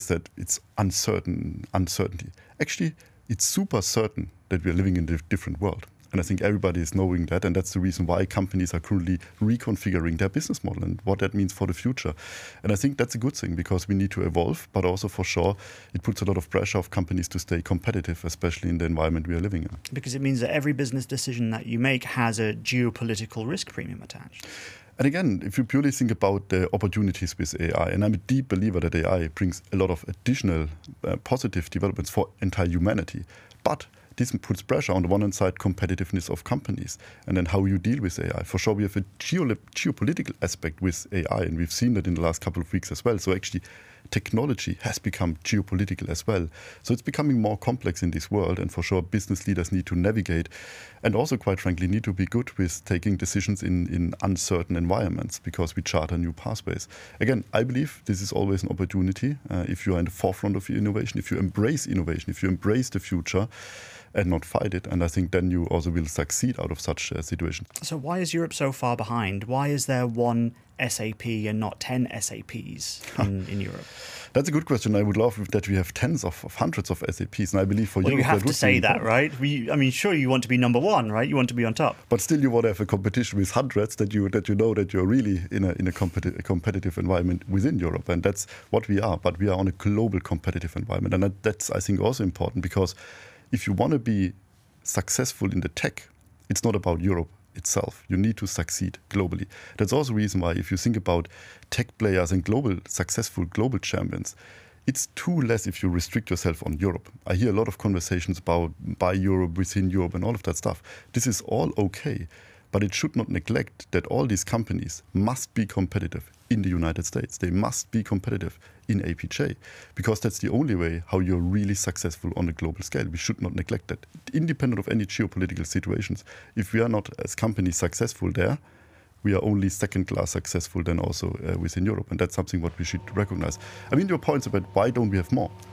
that it's uncertainty. Actually, it's super certain that we are living in a different world. And I think everybody is knowing that, and that's the reason why companies are currently reconfiguring their business model and what that means for the future. And I think that's a good thing because we need to evolve, but also for sure it puts a lot of pressure of companies to stay competitive, especially in the environment we are living in. Because it means that every business decision that you make has a geopolitical risk premium attached. And again, if you purely think about the opportunities with AI, and I'm a deep believer that AI brings a lot of additional positive developments for entire humanity, but this puts pressure on the one hand side, competitiveness of companies, and then how you deal with AI. For sure, we have a geopolitical aspect with AI, and we've seen that in the last couple of weeks as well. So actually, technology has become geopolitical as well. So it's becoming more complex in this world, and for sure, business leaders need to navigate, and also, quite frankly, need to be good with taking decisions in uncertain environments because we charter new pathways. Again, I believe this is always an opportunity if you are in the forefront of innovation, if you embrace innovation, if you embrace the future, and not fight it. And I think then you also will succeed out of such a situation. So why is Europe so far behind? Why is there one SAP and not 10 SAPs in Europe? That's a good question. I would love that we have tens of hundreds of SAPs. And I believe for Europe, you have that to say that, right? Sure, you want to be number one, right? You want to be on top. But still, you want to have a competition with hundreds that you know that you're really in a competitive environment within Europe. And that's what we are. But we are on a global competitive environment. And that's, I think, also important because if you want to be successful in the tech, it's not about Europe itself. You need to succeed globally. That's also the reason why if you think about tech players and successful global champions, it's too less if you restrict yourself on Europe. I hear a lot of conversations about by Europe, within Europe and all of that stuff. This is all okay, but it should not neglect that all these companies must be competitive in the United States. They must be competitive in APJ because that's the only way how you're really successful on a global scale. We should not neglect that. Independent of any geopolitical situations, if we are not as companies successful there, we are only second-class successful then also within Europe. And that's something what we should recognize. I mean, your points about why don't we have more?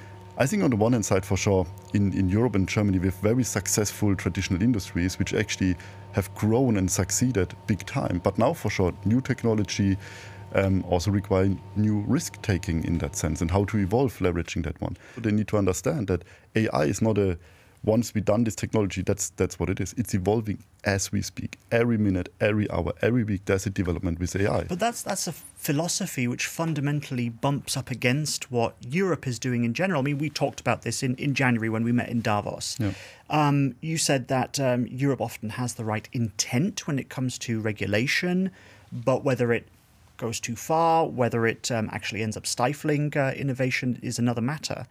I think on the one hand side, for sure, in Europe and Germany, we have very successful traditional industries which actually have grown and succeeded big time. But now, for sure, new technology also require new risk-taking in that sense and how to evolve leveraging that one. So they need to understand that AI is not a once we done this technology, that's what it is. It's evolving as we speak. Every minute, every hour, every week, there's a development with AI. But that's a philosophy which fundamentally bumps up against what Europe is doing in general. I mean, we talked about this in January when we met in Davos. Yeah. You said that Europe often has the right intent when it comes to regulation, but whether it goes too far, whether it actually ends up stifling innovation is another matter.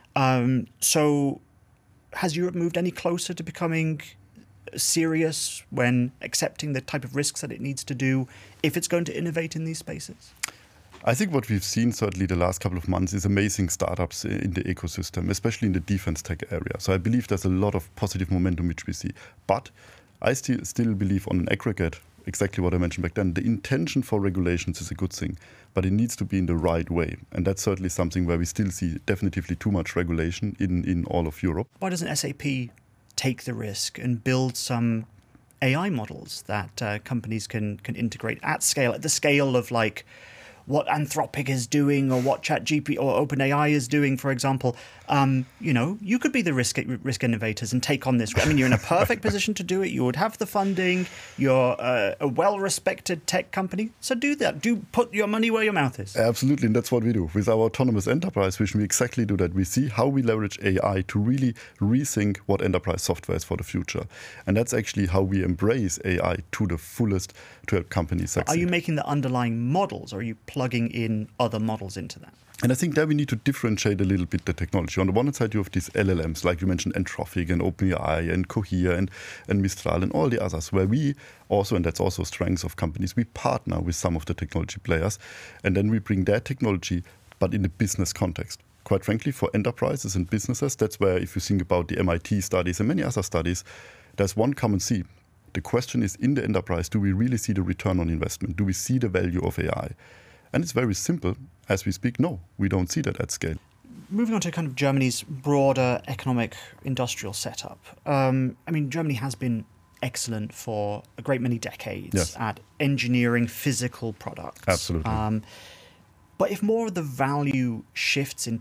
So has Europe moved any closer to becoming serious when accepting the type of risks that it needs to do if it's going to innovate in these spaces? I think what we've seen certainly the last couple of months is amazing startups in the ecosystem, especially in the defense tech area. So I believe there's a lot of positive momentum which we see. But I still believe on an aggregate, exactly what I mentioned back then, the intention for regulations is a good thing, but it needs to be in the right way. And that's certainly something where we still see definitively too much regulation in all of Europe. Why doesn't SAP take the risk and build some AI models that companies can integrate at scale, at the scale of like what Anthropic is doing or what ChatGPT or OpenAI is doing, for example? You could be the risk innovators and take on this. I mean, you're in a perfect position to do it. You would have the funding. You're a well-respected tech company. So do that. Do put your money where your mouth is. Absolutely. And that's what we do. With our autonomous enterprise vision, we exactly do that. We see how we leverage AI to really rethink what enterprise software is for the future. And that's actually how we embrace AI to the fullest to help companies succeed. Are you making the underlying models, or are you plugging in other models into that? And I think there we need to differentiate a little bit the technology. On the one side, you have these LLMs, like you mentioned, Anthropic and OpenAI and Cohere and Mistral and all the others, where we also, and that's also strengths of companies, we partner with some of the technology players, and then we bring their technology, but in the business context. Quite frankly, for enterprises and businesses, that's where, if you think about the MIT studies and many other studies, there's one common theme. The question is, in the enterprise, do we really see the return on investment? Do we see the value of AI? And it's very simple. As we speak, no, we don't see that at scale. Moving on to kind of Germany's broader economic industrial setup. Germany has been excellent for a great many decades at engineering physical products. Absolutely. But if more of the value shifts in